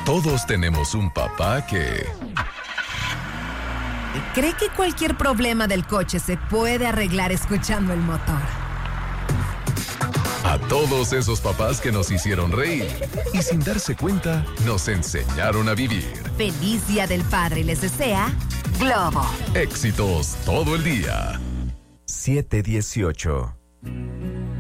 Todos tenemos un papá que cree que cualquier problema del coche se puede arreglar escuchando el motor. A todos esos papás que nos hicieron reír y sin darse cuenta nos enseñaron a vivir. Feliz Día del Padre les desea Globo. Éxitos todo el día. 718